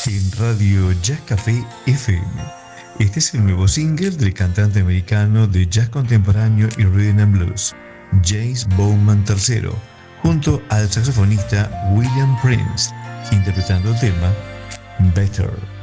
en Radio Jazz Café FM. Este es el nuevo single del cantante americano de jazz contemporáneo y rhythm and blues, James Bowman III, junto al saxofonista William Prince, interpretando el tema Better.